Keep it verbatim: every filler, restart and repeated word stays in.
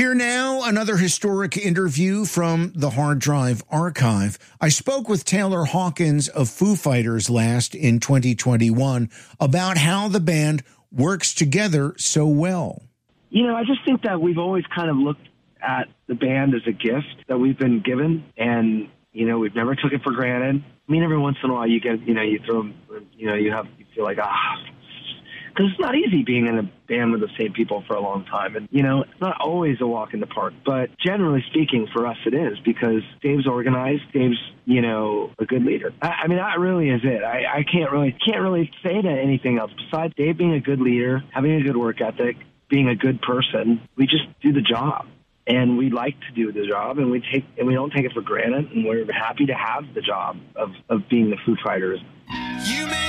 Here now, another historic interview from the Hard Drive archive. I spoke with Taylor Hawkins of Foo Fighters last in twenty twenty-one about how the band works together so well. You know, I just think that we've always kind of looked at the band as a gift that we've been given, and, you know, we've never took it for granted. I mean, every once in a while you get, you know, you throw, you know, you have, you feel like, ah, because it's not easy being in a band with the same people for a long time. And, you know, it's not always a walk in the park. But generally speaking, for us it is, because Dave's organized. Dave's, you know, a good leader. I, I mean, that really is it. I, I can't really can't really say to anything else besides Dave being a good leader, having a good work ethic, being a good person. We just do the job. And we like to do the job, and we take and we don't take it for granted, and we're happy to have the job of, of being the Foo Fighters.